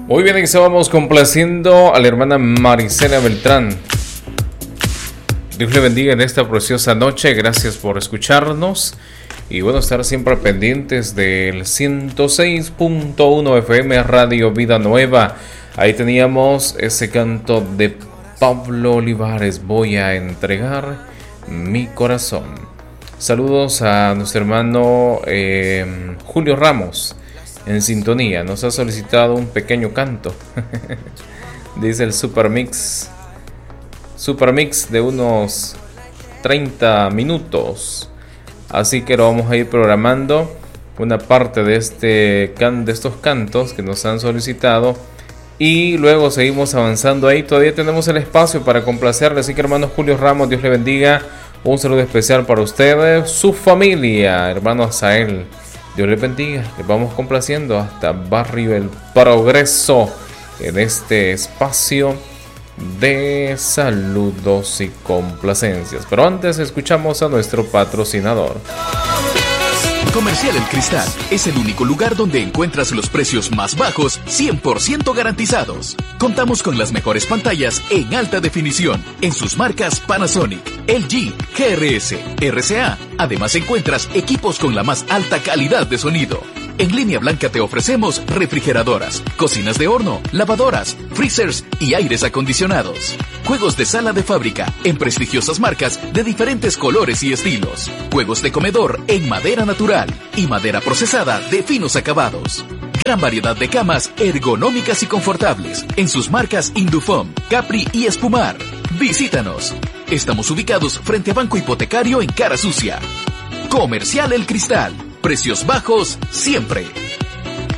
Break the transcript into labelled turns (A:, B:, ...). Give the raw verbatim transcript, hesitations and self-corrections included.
A: Muy bien, estábamos complaciendo a la hermana Marisela Beltrán. Dios le bendiga en esta preciosa noche. Gracias por escucharnos. Y bueno, estar siempre pendientes del ciento seis punto uno F M Radio Vida Nueva. Ahí teníamos ese canto de Pablo Olivares, Voy a entregar mi corazón. Saludos a nuestro hermano eh, Julio Ramos. En sintonía, nos ha solicitado un pequeño canto. Dice el Super Mix. Super Mix de unos treinta minutos. Así que lo vamos a ir programando. Una parte de, este can, de estos cantos que nos han solicitado. Y luego seguimos avanzando ahí. Todavía tenemos el espacio para complacerle. Así que hermano Julio Ramos, Dios le bendiga. Un saludo especial para ustedes, su familia, hermano Azael. Dios les bendiga, les vamos complaciendo hasta Barrio El Progreso en este espacio de saludos y complacencias. Pero antes escuchamos a nuestro patrocinador.
B: Comercial El Cristal es el único lugar donde encuentras los precios más bajos, cien por ciento garantizados. Contamos con las mejores pantallas en alta definición en sus marcas Panasonic, L G, G R S, R C A. Además encuentras equipos con la más alta calidad de sonido. En línea blanca te ofrecemos refrigeradoras, cocinas de horno, lavadoras, freezers y aires acondicionados. Juegos de sala de fábrica en prestigiosas marcas de diferentes colores y estilos. Juegos de comedor en madera natural y madera procesada de finos acabados. Gran variedad de camas ergonómicas y confortables en sus marcas Indufom, Capri y Espumar. Visítanos. Estamos ubicados frente a Banco Hipotecario en Cara Sucia. Comercial El Cristal. Precios bajos siempre.